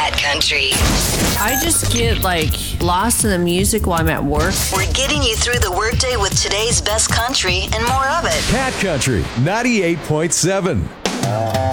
Cat Country. I just get lost in the music while I'm at work. We're getting you through the workday with today's best country and more of it. Cat Country 98.7.